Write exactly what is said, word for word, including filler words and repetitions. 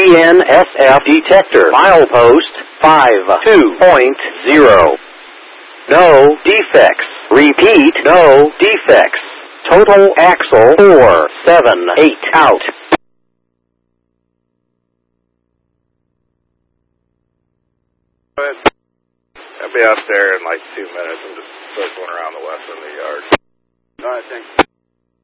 N S F detector. Milepost five two point zero. No defects. Repeat, no defects. Total axle four seven eight out. I'll be out there in like two minutes. I'm just circling around the west end of the yard. All right, thanks.